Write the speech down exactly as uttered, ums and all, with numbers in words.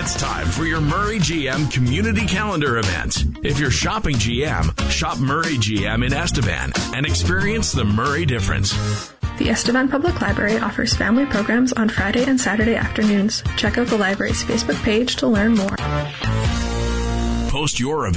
It's time for your Murray G M Community Calendar event. If you're shopping G M, shop Murray G M in Estevan and experience the Murray difference. The Estevan Public Library offers family programs on Friday and Saturday afternoons. Check out the library's Facebook page to learn more. Post your event